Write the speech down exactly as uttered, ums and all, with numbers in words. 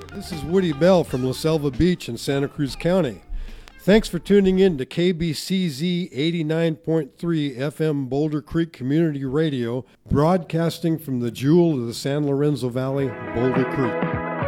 This is Woody Bell from La Selva Beach in Santa Cruz County. Thanks for tuning in to K B C Z eighty-nine point three F M Boulder Creek Community Radio, broadcasting from the jewel of the San Lorenzo Valley, Boulder Creek.